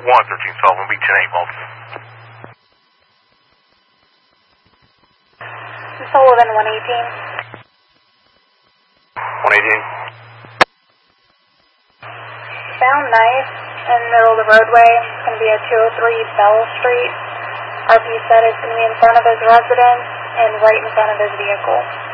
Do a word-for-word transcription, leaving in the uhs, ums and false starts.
one thirteen twelve, will be ten eight Baltimore. Sullivan, one eighteen. one eighteen. Found knife in the middle of the roadway. It's going to be at two oh three Bell Street. R P said it's going to be in front of his residence and right in front of his vehicle.